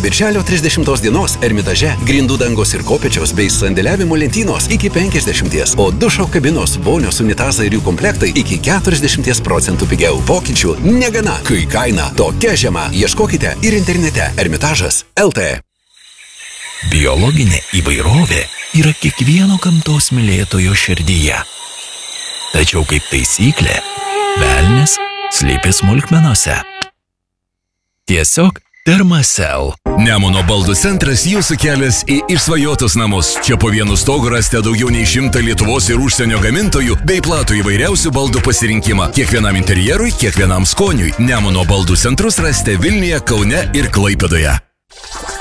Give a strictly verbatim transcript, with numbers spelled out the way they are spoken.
birželio trisdešimtos dienos Ermitaže grindų dangos ir kopėčios bei sandėliavimo lentynos iki penkiasdešimties, o dušo kabinos, vonios, unitazai ir jų komplektai iki keturiasdešimties procentų pigiau. Pokyčių negana, kai kaina tokia žema. Ieškokite ir internete ermitažas taškas el tė. Biologinė įvairovė yra kiekvieno gamtos mylėtojo širdyje. Tačiau kaip taisyklė, velnias slypi smulkmenose. Tiesiog Thermacell. Nemuno baldų centras jūsų kelias į išsvajotus namus. Čia po vienu stogu rasite daugiau nei šimtą Lietuvos ir užsienio gamintojų bei platų įvairiausių baldų pasirinkimą. Kiekvienam interjerui, kiekvienam skoniui. Nemuno baldų centrus rasite Vilniuje, Kaune ir Klaipėdoje.